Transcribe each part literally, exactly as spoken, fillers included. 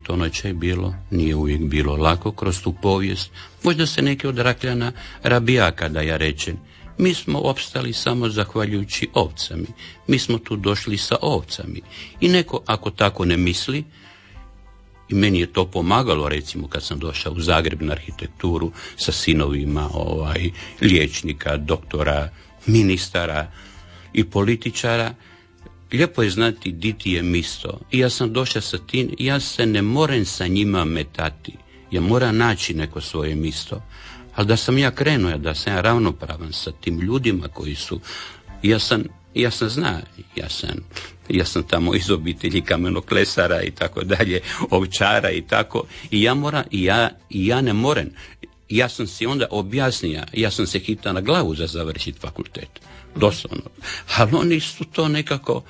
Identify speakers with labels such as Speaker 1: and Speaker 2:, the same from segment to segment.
Speaker 1: Tonoća je bilo, nije uvijek bilo lako kroz tu povijest. Možda se neki od Rakljana rabijaka, da ja rečem. Mi smo opstali samo zahvaljujući ovcami. Mi smo tu došli sa ovcami. I neko, ako tako ne misli, i meni je to pomagalo, recimo, kad sam došao u Zagreb na arhitekturu sa sinovima ovaj, liječnika, doktora, ministara i političara, lijepo je znati di ti je misto. I ja sam došao sa tim, ja se ne moram sa njima metati. Ja moram naći neko svoje misto. Ali da sam ja krenuo, da sam ja ravnopravan sa tim ljudima koji su, ja sam, ja sam zna, ja sam, ja sam tamo iz obitelji kamenoklesara i tako dalje, ovčara i tako, i ja moram, i ja, i ja ne moram, ja sam si onda objasnio, ja sam se hitao na glavu za završiti fakultet, doslovno, ali oni su to nekako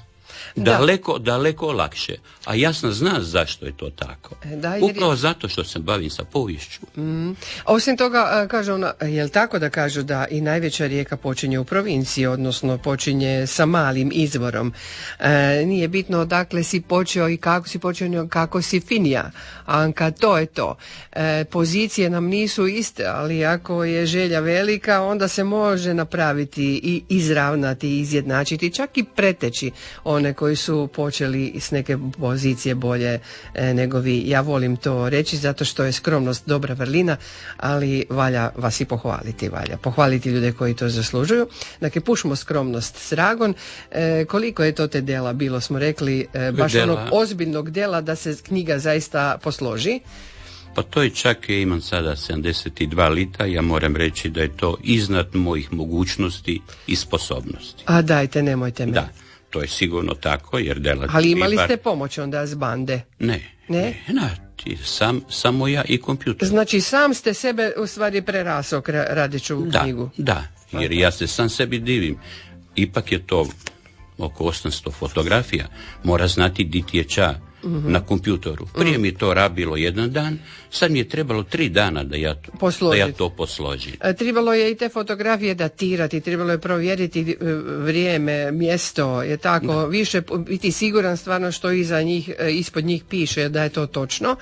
Speaker 1: daleko, da. daleko lakše. A ja sam zna zašto je to tako. Da, upravo je... zato što se bavim sa poviješću.
Speaker 2: Mm. Osim toga, kaže ona, je li tako da kažu da i najveća rijeka počinje u provinciji, odnosno počinje sa malim izvorom. E, nije bitno odakle si počeo i kako si počeo, kako si finija. Anka, to je to. E, pozicije nam nisu iste, ali ako je želja velika, onda se može napraviti i izravnati, i izjednačiti, čak i preteći one koji su počeli s neke pozicije bolje e, nego vi. Ja volim to reći zato što je skromnost dobra vrlina, ali valja vas i pohvaliti, valja pohvaliti ljude koji to zaslužuju. Dakle, pušimo skromnost s ragom. E, koliko je to te dela bilo, smo rekli, e, baš dela. Onog ozbiljnog dela da se knjiga zaista posloži?
Speaker 1: Pa to je čak, je, imam sada sedamdeset dva lita, ja moram reći da je to iznad mojih mogućnosti i sposobnosti.
Speaker 2: A dajte, nemojte me.
Speaker 1: Da. To je sigurno tako, jer dela...
Speaker 2: Ali imali ste pomoć onda s bande?
Speaker 1: Ne, ne, ne ti, sam, samo ja i kompjuter.
Speaker 2: Znači sam ste sebe u stvari prerasao radeći u
Speaker 1: da,
Speaker 2: knjigu?
Speaker 1: Da, jer ja se sam sebi divim. Ipak je to oko osamsto fotografija, mora znati di ti je ča mm-hmm. na kompjutoru. Prije mm. mi je to rabilo jedan dan, sad mi je trebalo tri dana da ja to, da ja to posložim.
Speaker 2: E, trebalo je i te fotografije datirati, trebalo je provjeriti vrijeme, mjesto, je tako, da. Više biti siguran stvarno što iza njih, ispod njih piše da je to točno.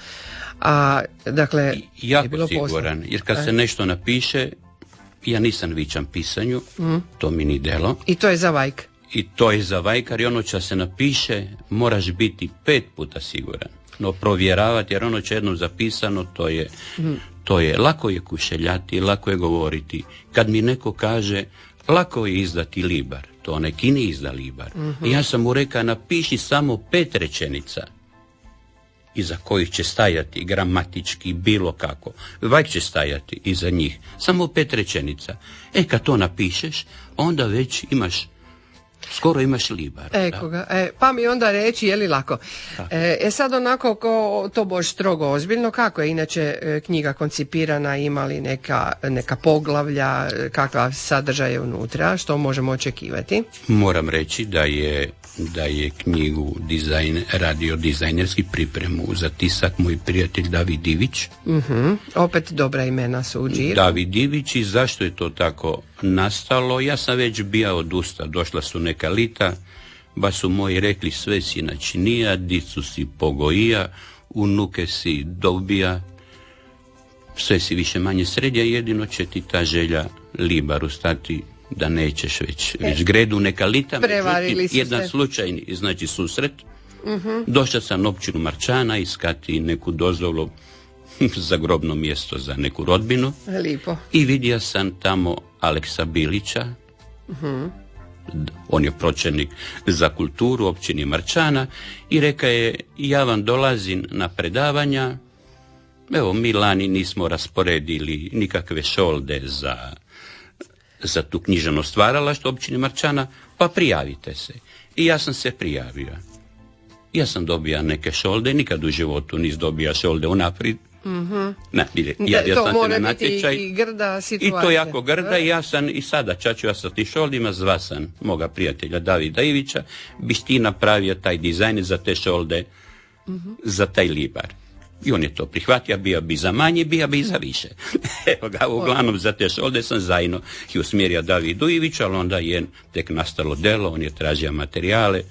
Speaker 2: A, dakle,
Speaker 1: jako
Speaker 2: je bilo
Speaker 1: siguran,
Speaker 2: posla.
Speaker 1: Jer kad
Speaker 2: e.
Speaker 1: se nešto napiše, ja nisam vičan pisanju, mm. to mi ni delo.
Speaker 2: I to je za vajk.
Speaker 1: I to je za vajkar, i ono će se napiše, moraš biti pet puta siguran. No provjeravati, jer ono će jednom zapisano, to je, mm. to je, lako je kušeljati, lako je govoriti. Kad mi neko kaže, lako je izdati libar, to neki ne izda libar. Mm-hmm. I ja sam mu rekao, napiši samo pet rečenica, iza kojih će stajati gramatički bilo kako. Vajk će stajati iza njih, samo pet rečenica. E, kad to napišeš, onda već imaš skoro imaš libar.
Speaker 2: Eko ga, e, pa mi onda reći je li lako. E, e sad onako ko to bož strogo ozbiljno, kako je inače e, knjiga koncipirana, ima li neka, neka poglavlja, kakva sadržaj je unutra, što možemo očekivati?
Speaker 1: Moram reći da je da je knjigu dizajn, radio dizajnerski pripremu za tisak moj prijatelj David Divić.
Speaker 2: Uh-huh. Opet dobra imena su u džiru.
Speaker 1: David Divić, i zašto je to tako nastalo? Ja sam već bio odustao, došla su neka lita, ba su moji rekli sve si načinija, dicu si pogojija, unuke si dobija, sve si više manje sredja, jedino će ti ta želja libaru stati da nećeš već, već gredu neka lita. Međutim, jedan se. slučajni, znači susret, uh-huh. došao sam na općinu Marčana iskati neku dozvolu za grobno mjesto za neku rodbinu.
Speaker 2: Lipo.
Speaker 1: I vidio sam tamo Aleksa Bilića, uh-huh. on je pročelnik za kulturu općini Marčana, i reka je, ja vam dolazim na predavanja, evo mi lani nismo rasporedili nikakve šolde za za tu književno stvaralaštvo općine Marčana, pa prijavite se. I ja sam se prijavio. Ja sam dobio neke šolde, nikad u životu nis dobija šolde unaprijed. Mm-hmm. Ne, ja, ja
Speaker 2: to
Speaker 1: sam
Speaker 2: mora
Speaker 1: se na
Speaker 2: biti
Speaker 1: natječaj,
Speaker 2: i grda situacija.
Speaker 1: I to jako grda, i ja sam i sada, čaču ja sa ti šoldima, zva sam moga prijatelja Davida Ivića, biš ti napravio taj dizajn za te šolde, mm-hmm. za taj libar. I on je to prihvatio, bio bi za manje, bio bi za više. Evo ga, uglavnom za te šolde sam zajedno i usmjerio Davidu Iviću, ali onda je tek nastalo delo, on je tražio materijale,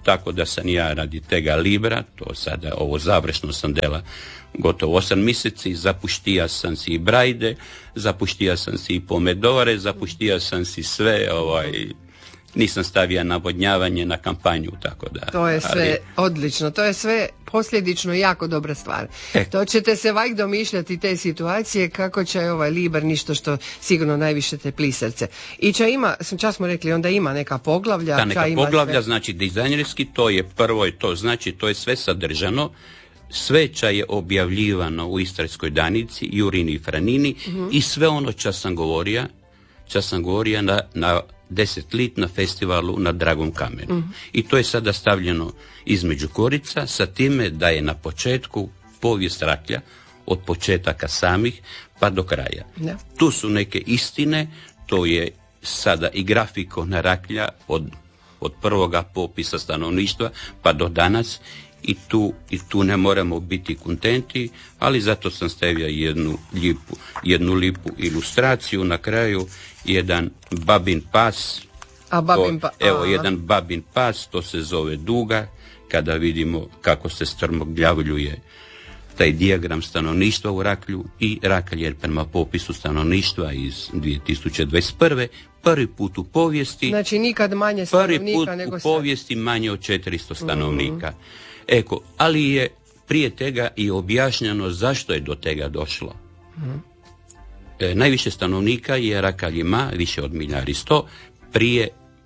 Speaker 1: tako da sam ja radi tega libra, to sada ovo završno sam dela gotovo osam mjeseci, zapuštija sam si i brajde, zapuštija sam si i pomedore, zapuštija sam si sve, ovaj, nisam stavio navodnjavanje na kampanju, tako da.
Speaker 2: To je sve ali odlično, to je sve posljedično jako dobra stvar. E. To ćete se vajk domišljati te situacije kako će ovaj libar ništo što sigurno najviše te pli srce. I ča ima, čas smo rekli, onda ima neka poglavlja.
Speaker 1: Ta neka
Speaker 2: ima
Speaker 1: poglavlja,
Speaker 2: sve...
Speaker 1: znači dizajnerski, to je prvo i to, znači to je sve sadržano. Sve ča je objavljivano u Istarskoj Danici, Jurini i Franini, uh-huh. i sve ono ča sam govorio, ča sam govorio na, na deset lit na festivalu na Dragom kamenu. Uh-huh. I to je sada stavljeno između korica, sa time da je na početku povijest raklja, od početaka samih pa do kraja. Yeah. Tu su neke istine, to je sada i grafikona raklja od, od prvoga popisa stanovništva pa do danas. I tu, I tu ne moramo biti kontenti, ali zato sam stavio jednu lipu, jednu lipu ilustraciju na kraju, jedan babin pas.
Speaker 2: A babin pa,
Speaker 1: to, evo, jedan babin pas, to se zove duga, kada vidimo kako se strmogljavljuje taj dijagram stanovništva u Raklju, i Rakalj je prema popisu stanovništva iz dvije tisuće dvadeset prve prvi put u povijesti.
Speaker 2: Znači nikad manje stanovnika
Speaker 1: prvi put
Speaker 2: nego
Speaker 1: u povijesti manje od četiristo stanovnika. Mm-hmm. Eko, ali je prije tega i objašnjeno zašto je do tega došlo. Hmm. E, najviše stanovnika je Rakalj ima, više od milijard i sto, prije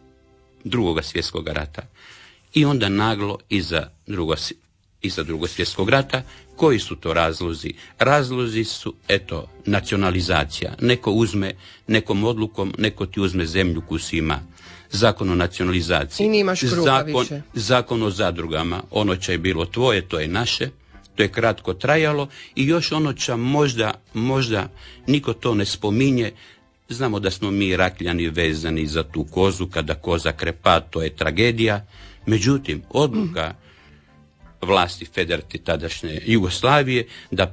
Speaker 1: drugoga svjetskog rata. I onda naglo iza, drugo, iza drugog svjetskog rata, koji su to razlozi? Razlozi su, eto, nacionalizacija. Neko uzme, nekom odlukom, neko ti uzme zemlju koju si ima. Zakon o nacionalizaciji,
Speaker 2: i nimaš kruha
Speaker 1: zakon,
Speaker 2: više. Zakon
Speaker 1: o zadrugama, ono će je bilo tvoje, to je naše, to je kratko trajalo, i još ono će možda, možda niko to ne spominje, znamo da smo mi Rakljani vezani za tu kozu, kada koza krepa, to je tragedija, međutim, odluka mm. vlasti federativne tadašnje Jugoslavije da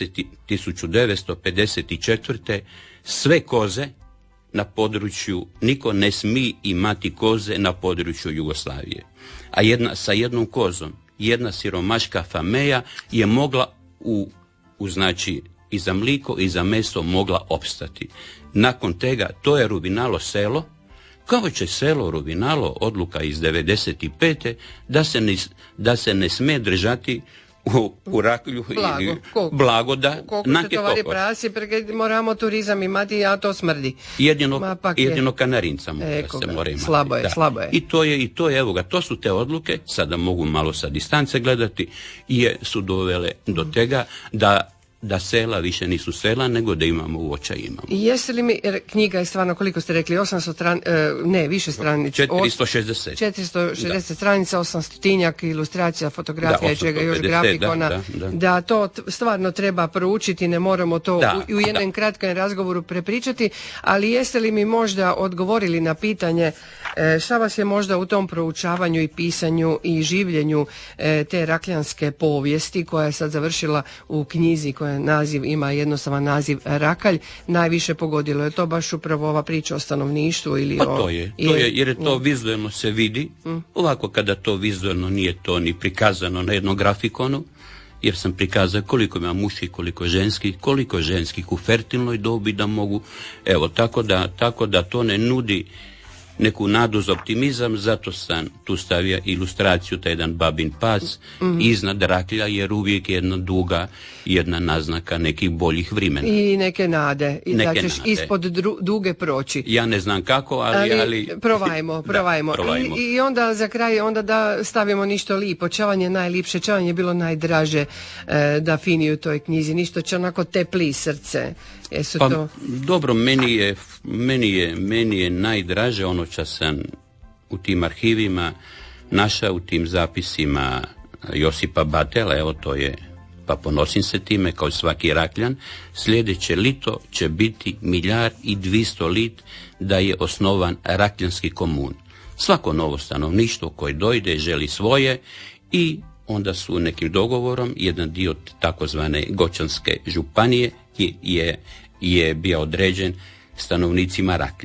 Speaker 1: tisuću devetsto pedeset četvrte sve koze na području, niko ne smije imati koze na području Jugoslavije. A jedna, sa jednom kozom, jedna siromaška fameja je mogla u, u znači, i za mliko i za meso mogla opstati. Nakon tega, to je Rubinalo selo, kao će selo Rubinalo, odluka iz devedeset pete da se ne, da se ne sme držati u, u Raklju
Speaker 2: blago,
Speaker 1: ili
Speaker 2: koliko,
Speaker 1: blago da
Speaker 2: koliko se tovari prasi, perché moramo turizam imati, a to smrdi.
Speaker 1: Jedino, jedino Kanarinca mora
Speaker 2: e,
Speaker 1: se mora imati.
Speaker 2: Slabo je,
Speaker 1: da.
Speaker 2: slabo je.
Speaker 1: I to je, i to je, evo ga, to su te odluke, sada mogu malo sa distance gledati, je su dovele do tega da da sela više nisu sela, nego da imamo u očaj imamo.
Speaker 2: I jeste li mi, jer knjiga je stvarno, koliko ste rekli, osamsto stran, ne, više stranica.
Speaker 1: četiristo šezdeset.
Speaker 2: četiristo šezdeset da. Stranica, osamstotinjak, ilustracija, fotografija, da, čega još grafikona, da, da, da. da to stvarno treba proučiti, ne moramo to da, u, u jednom da. kratkom razgovoru prepričati, ali jeste li mi možda odgovorili na pitanje šta vas je možda u tom proučavanju i pisanju i življenju te rakljanske povijesti, koja je sad završila u knjizi, koja naziv ima jednostavan naziv Rakalj, najviše pogodilo? Je to baš upravo ova priča o stanovništvu ili
Speaker 1: pa
Speaker 2: o...
Speaker 1: to je, to je, jer je to mm. vizualno se vidi, mm. ovako kada to vizualno nije to ni prikazano na jednom grafikonu, jer sam prikazao koliko ima muških, koliko ženskih, koliko ženskih u fertilnoj dobi da mogu, evo, tako da, tako da to ne nudi neku nadu za optimizam, zato sam tu stavio ilustraciju, taj jedan babin pas, mm-hmm. iznad Raklja, jer uvijek je jedna duga, jedna naznaka nekih boljih vremena.
Speaker 2: I neke nade, i
Speaker 1: neke
Speaker 2: da ćeš
Speaker 1: nade.
Speaker 2: ispod dru, duge proći.
Speaker 1: Ja ne znam kako, ali...
Speaker 2: ali,
Speaker 1: ali
Speaker 2: provajmo, provajmo.
Speaker 1: Da, provajmo.
Speaker 2: I, I onda za kraj, onda da stavimo ništo lipo. Čavanje najlipše, čavanje je bilo najdraže e, da fini u toj knjizi. Ništo će onako tepli srce. Jesu
Speaker 1: pa,
Speaker 2: to...
Speaker 1: dobro, meni je, meni je, meni je najdraže ono ča sam u tim arhivima našao, u tim zapisima Josipa Batela, evo to je, pa ponosim se time kao svaki Rakljan, sljedeće lito će biti milijard i dvisto lit da je osnovan Rakljanski komun. Svako novo stanovništvo koje dojde želi svoje i onda su nekim dogovorom jedan dio takozvane Gočanske županije je, je, je bio određen stanovnicima Raklja.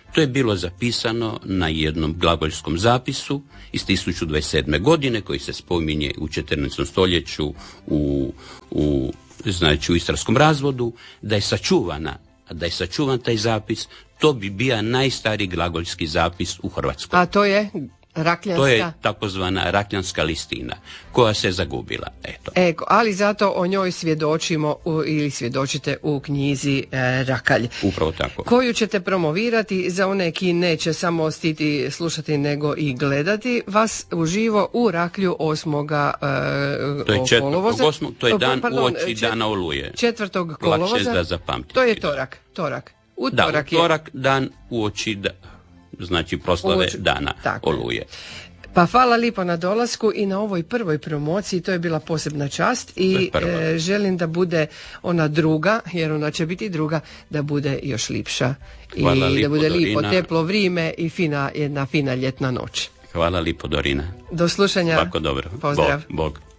Speaker 1: To je bilo zapisano na jednom glagoljskom zapisu iz tisuću dvadeset sedme. godine koji se spominje u četrnaestom stoljeću u, u, znači u Istarskom razvodu, da je sačuvana, da je sačuvan taj zapis, to bi bio najstariji glagoljski zapis u Hrvatskoj.
Speaker 2: A to je rakljanska?
Speaker 1: To je takozvana rakljanska listina koja se zagubila. Eto.
Speaker 2: Eko, ali zato o njoj svjedočimo u, ili svjedočite u knjizi e, Rakalj.
Speaker 1: Upravo tako.
Speaker 2: Koju ćete promovirati za one ki neće samo stiti slušati nego i gledati vas uživo u Raklju osmoga E,
Speaker 1: to je četvrtog
Speaker 2: kolovoza.
Speaker 1: osmog, to je dan
Speaker 2: Pardon,
Speaker 1: uoči
Speaker 2: čet,
Speaker 1: dana Oluje.
Speaker 2: Četvrtog kolovoza.
Speaker 1: Lakše za zapamtiti.
Speaker 2: To je torak. Torak. Utorak
Speaker 1: da, utorak je dan uoči da, znači proslave uoči, dana tako. Oluje.
Speaker 2: Pa hvala lipo na dolasku i na ovoj prvoj promociji, to je bila posebna čast i e, želim da bude ona druga, jer ona će biti druga, da bude još lipša.
Speaker 1: Hvala
Speaker 2: i
Speaker 1: lipo,
Speaker 2: da bude
Speaker 1: Dorina.
Speaker 2: lipo, teplo vrijeme i fina, jedna fina ljetna noć.
Speaker 1: Hvala lipo, Dorina.
Speaker 2: Do slušanja.
Speaker 1: Svako dobro.
Speaker 2: Pozdrav.
Speaker 1: Bog, Bog.